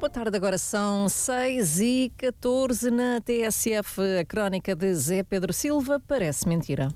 Boa tarde, agora são 6h14 na TSF. A crónica de Zé Pedro Silva parece mentira.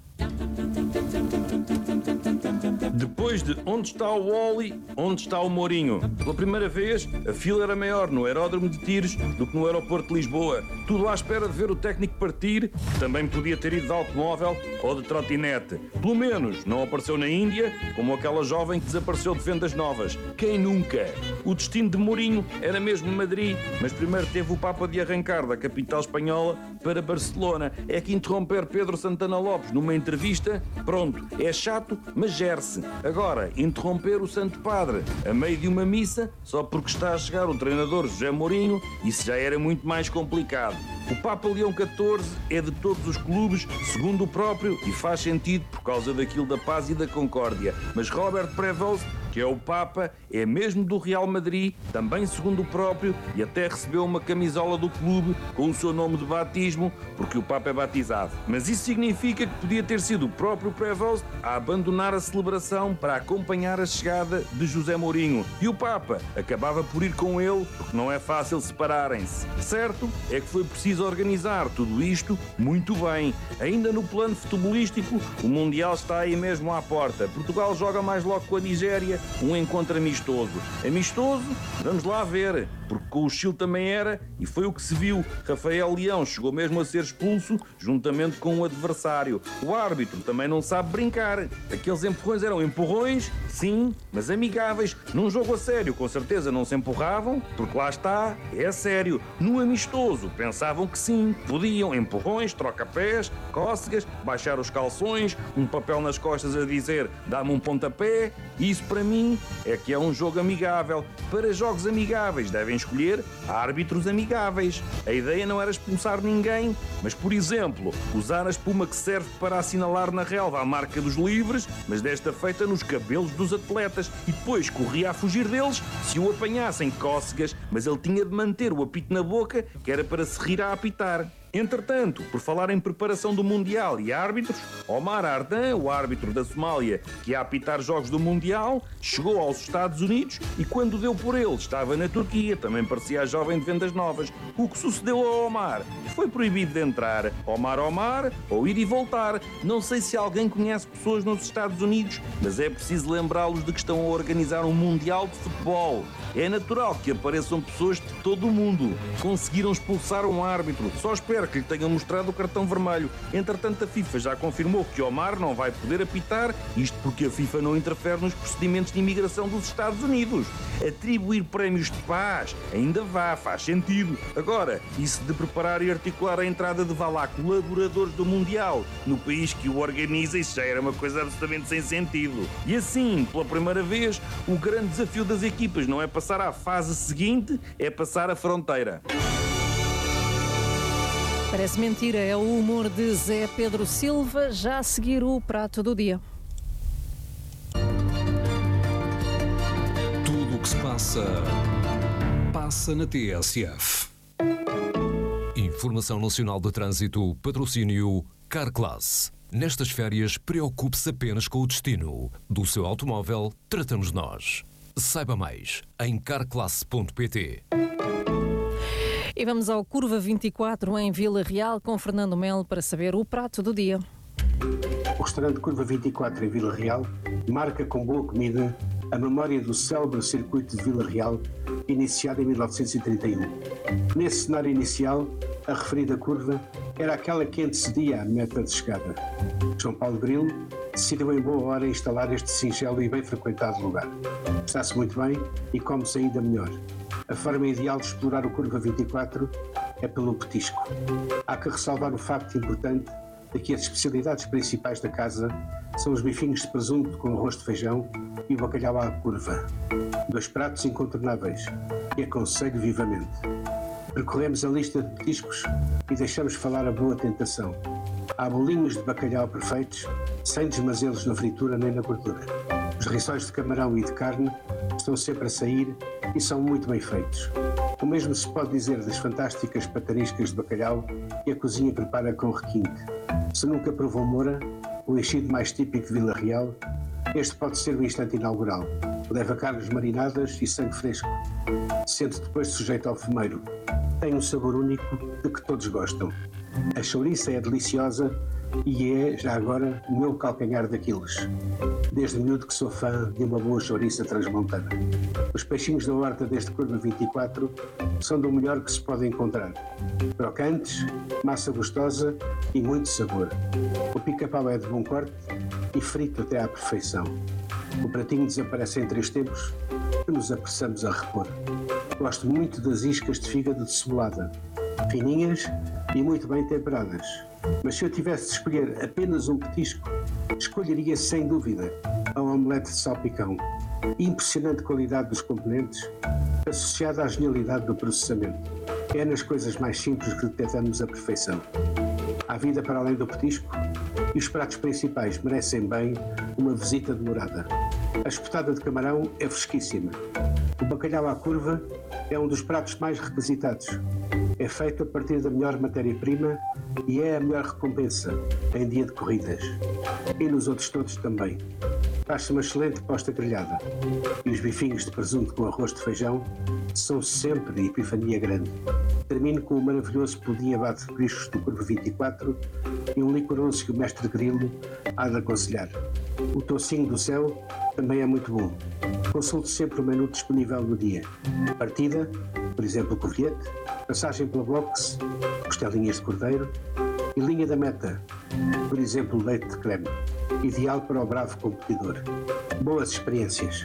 Depois de onde está o Wally, onde está o Mourinho? Pela primeira vez, a fila era maior no aeródromo de Tires do que no aeroporto de Lisboa. Tudo à espera de ver o técnico partir, que também podia ter ido de automóvel ou de trotinete. Pelo menos não apareceu na Índia, como aquela jovem que desapareceu de vendas novas. Quem nunca? O destino de Mourinho era mesmo Madrid, mas primeiro teve o Papa de arrancar da capital espanhola para Barcelona. É que interromper Pedro Santana Lopes numa entrevista, pronto, é chato, mas gere-se. Agora, interromper o Santo Padre a meio de uma missa, só porque está a chegar o treinador José Mourinho, isso já era muito mais complicado. O Papa Leão XIV é de todos os clubes, segundo o próprio, e faz sentido por causa daquilo da paz e da concórdia. Mas Robert Prevost, que é o Papa, é mesmo do Real Madrid, também segundo o próprio, e até recebeu uma camisola do clube com o seu nome de batismo, porque o Papa é batizado. Mas isso significa que podia ter sido o próprio Prevost a abandonar a celebração para acompanhar a chegada de José Mourinho. E o Papa acabava por ir com ele, porque não é fácil separarem-se. Certo é que foi preciso organizar tudo isto muito bem. Ainda no plano futebolístico, o Mundial está aí mesmo à porta. Portugal joga mais logo com a Nigéria, um encontro amistoso. Amistoso? Vamos lá ver, porque com o Chile também era, e foi o que se viu. Rafael Leão chegou mesmo a ser expulso, juntamente com o adversário. O árbitro também não sabe brincar. Aqueles empurrões eram empurrões, sim, mas amigáveis. Num jogo a sério, com certeza não se empurravam, porque lá está, é sério. No amistoso, pensavam que sim, podiam. Empurrões, troca-pés, cócegas, baixar os calções, um papel nas costas a dizer dá-me um pontapé. Isso para mim é que é um jogo amigável. Para jogos amigáveis devem escolher árbitros amigáveis. A ideia não era expulsar ninguém, mas, por exemplo, usar a espuma que serve para assinalar na relva a marca dos livres, mas desta feita nos cabelos dos atletas, e depois corria a fugir deles se o apanhassem cócegas, mas ele tinha de manter o apito na boca, que era para se rir a apitar. Entretanto, por falar em preparação do Mundial e árbitros, Omar Ardan, o árbitro da Somália que ia apitar jogos do Mundial, chegou aos Estados Unidos e quando deu por ele estava na Turquia, também parecia a jovem de vendas novas. O que sucedeu a Omar? Foi proibido de entrar. Omar, ou ir e voltar. Não sei se alguém conhece pessoas nos Estados Unidos, mas é preciso lembrá-los de que estão a organizar um Mundial de Futebol. É natural que apareçam pessoas de todo o mundo. Conseguiram expulsar um árbitro. Só espero que lhe tenham mostrado o cartão vermelho. Entretanto, a FIFA já confirmou que Omar não vai poder apitar, isto porque a FIFA não interfere nos procedimentos de imigração dos Estados Unidos. Atribuir prémios de paz ainda faz sentido. Agora, isso de preparar e articular a entrada de colaboradores do Mundial no país que o organiza, isso já era uma coisa absolutamente sem sentido. E assim, pela primeira vez, o grande desafio das equipas não é passar à fase seguinte, é passar a fronteira. Parece mentira, é o humor de Zé Pedro Silva, já a seguir o prato do dia. Tudo o que se passa na TSF. Informação Nacional de Trânsito, patrocínio Carclass. Nestas férias, preocupe-se apenas com o destino. Do seu automóvel, tratamos nós. Saiba mais em carclass.pt. E vamos ao Curva 24 em Vila Real com Fernando Melo para saber o prato do dia. O restaurante Curva 24 em Vila Real marca com boa comida a memória do célebre circuito de Vila Real, iniciado em 1931. Nesse cenário inicial, a referida curva era aquela que antecedia a meta de chegada. João Paulo Grilo decidiu em boa hora instalar este singelo e bem frequentado lugar. Está-se muito bem e come-se ainda melhor. A forma ideal de explorar o Curva 24 é pelo petisco. Há que ressalvar o facto importante de que as especialidades principais da casa são os bifinhos de presunto com arroz de feijão e o bacalhau à curva. 2 pratos incontornáveis que aconselho vivamente. Percorremos a lista de petiscos e deixamos falar a boa tentação. Há bolinhos de bacalhau perfeitos, sem desmazê-los na fritura nem na gordura. Os rissóis de camarão e de carne estão sempre a sair e são muito bem feitos. O mesmo se pode dizer das fantásticas patariscas de bacalhau que a cozinha prepara com requinte. Se nunca provou moura, o enchido mais típico de Vila Real, este pode ser o instante inaugural. Leva carnes marinadas e sangue fresco, sendo depois sujeito ao fumeiro. Tem um sabor único de que todos gostam. A chouriça é deliciosa e é, já agora, o meu calcanhar daqueles. Desde miúdo que sou fã de uma boa chouriça transmontana. Os peixinhos da horta deste Curva 24 são do melhor que se pode encontrar. Crocantes, massa gostosa e muito sabor. O pica-pau é de bom corte e frito até à perfeição. O pratinho desaparece em 3 tempos que nos apressamos a repor. Gosto muito das iscas de fígado de cebolada, fininhas e muito bem temperadas. Mas se eu tivesse de escolher apenas um petisco, escolheria sem dúvida a omelete de salpicão. Impressionante qualidade dos componentes, associada à genialidade do processamento. É nas coisas mais simples que detectamos a perfeição. Há vida para além do petisco e os pratos principais merecem bem uma visita demorada. A espetada de camarão é fresquíssima. O bacalhau à curva é um dos pratos mais requisitados. É feito a partir da melhor matéria-prima e é a melhor recompensa em dia de corridas. E nos outros todos também. Faz-se uma excelente posta grelhada. E os bifinhos de presunto com arroz de feijão são sempre de epifania grande. Termino com o maravilhoso pudim abate de periscos do Curva 24 e um licoroso que o mestre Grilo há de aconselhar. O tocinho do céu também é muito bom. Consulte sempre o menu disponível no dia. Partida, por exemplo, covilhete, passagem pela boxe, costelinhas de cordeiro e linha da meta, por exemplo, leite de creme. Ideal para o bravo competidor. Boas experiências.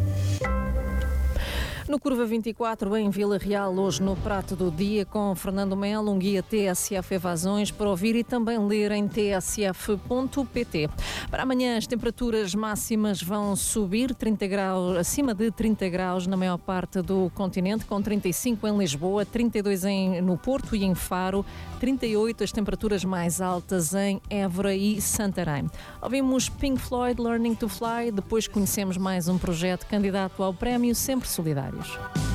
No Curva 24, em Vila Real, hoje no Prato do Dia, com Fernando Melo, um guia TSF Evasões para ouvir e também ler em tsf.pt. Para amanhã, as temperaturas máximas vão subir 30 graus, acima de 30 graus na maior parte do continente, com 35 em Lisboa, 32 no Porto e em Faro, 38 as temperaturas mais altas em Évora e Santarém. Ouvimos Pink Floyd, Learning to Fly, depois conhecemos mais um projeto candidato ao prémio Sempre Solidários.